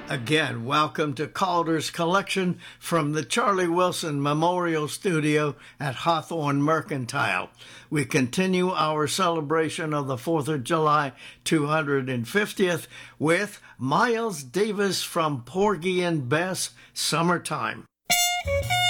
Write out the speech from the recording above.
Again, welcome to Calder's Collection from the Charlie Wilson Memorial Studio at Hawthorne Mercantile. We continue our celebration of the 4th of July 250th with Miles Davis from Porgy and Bess, Summertime.